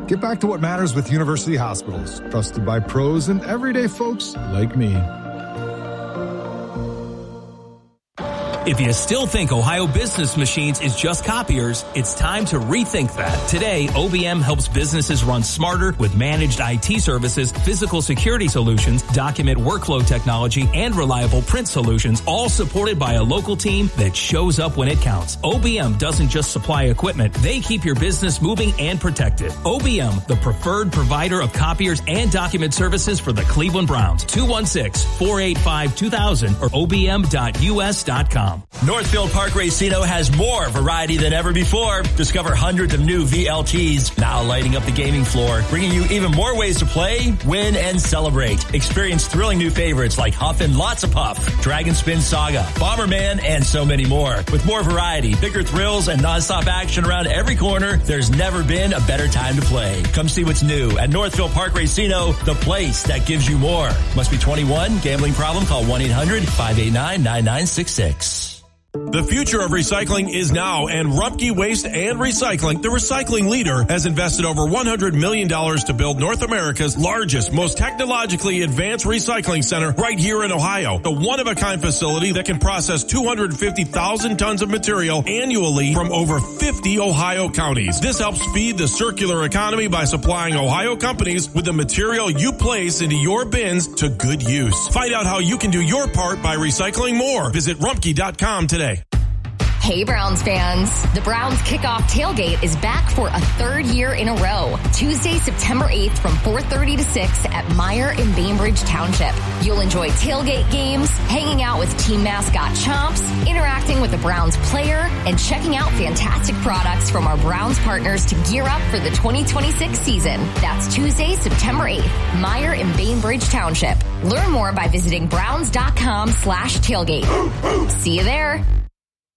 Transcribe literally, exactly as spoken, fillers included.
Get back to what matters with University Hospitals, trusted by pros and everyday folks like me. If you still think Ohio Business Machines is just copiers, it's time to rethink that. Today, O B M helps businesses run smarter with managed I T services, physical security solutions, document workflow technology, and reliable print solutions, all supported by a local team that shows up when it counts. O B M doesn't just supply equipment, they keep your business moving and protected. O B M, the preferred provider of copiers and document services for the Cleveland Browns. two one six, four eight five, two thousand or O B M dot U S dot com. Northfield Park Racino has more variety than ever before. Discover hundreds of new V L Ts, now lighting up the gaming floor, bringing you even more ways to play, win, and celebrate. Experience thrilling new favorites like Huff and Lots of Puff, Dragon Spin Saga, Bomberman, and so many more. With more variety, bigger thrills, and nonstop action around every corner, there's never been a better time to play. Come see what's new at Northfield Park Racino, the place that gives you more. Must be twenty-one. Gambling problem? Call one eight hundred, five eight nine, nine nine six six. The future of recycling is now, and Rumpke Waste and Recycling, the recycling leader, has invested over one hundred million dollars to build North America's largest, most technologically advanced recycling center right here in Ohio. The one-of-a-kind facility that can process two hundred fifty thousand tons of material annually from over fifty Ohio counties. This helps feed the circular economy by supplying Ohio companies with the material you place into your bins to good use. Find out how you can do your part by recycling more. Visit rumpke dot com today. Hey, Browns fans. The Browns kickoff tailgate is back for a third year in a row. Tuesday, September eighth from four thirty to six at Meyer in Bainbridge Township. You'll enjoy tailgate games, hanging out with team mascot Chomps, interacting with the Browns player, and checking out fantastic products from our Browns partners to gear up for the twenty twenty-six season. That's Tuesday, September eighth, Meyer in Bainbridge Township. Learn more by visiting browns dot com slash tailgate. See you there.